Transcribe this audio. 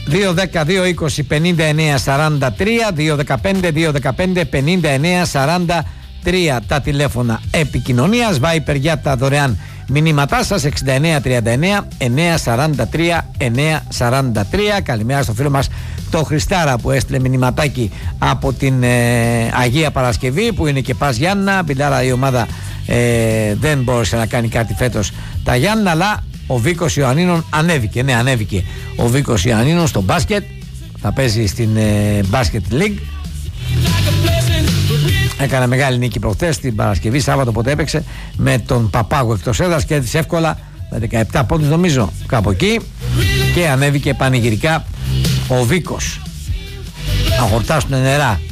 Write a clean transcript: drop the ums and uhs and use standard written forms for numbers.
2-10-2-20-59-43, 2-15-2-15-59-43 τα τηλέφωνα επικοινωνίας. Viper για τα δωρεάν μηνύματά σας 6939-943-943. Καλημέρα στο φίλο μας το Χριστάρα που έστειλε μηνυματάκι από την Αγία Παρασκευή, που είναι και Πας Γιάννα. Μπιλάρα, η ομάδα δεν μπόρεσε να κάνει κάτι φέτος τα Γιάννα, αλλά ο Βίκος Ιωαννίνων ανέβηκε. Ναι, ανέβηκε ο Βίκος Ιωαννίνων στο μπάσκετ. Θα παίζει στην Basket League. Έκανε μεγάλη νίκη προχτές την Παρασκευή, Σάββατο πότε έπαιξε, με τον Παπάγο εκτός έδρας και έτσι εύκολα με 17 πόντους νομίζω, κάπου εκεί, και ανέβηκε πανηγυρικά ο Βίκος. Να χορτάσουν νερά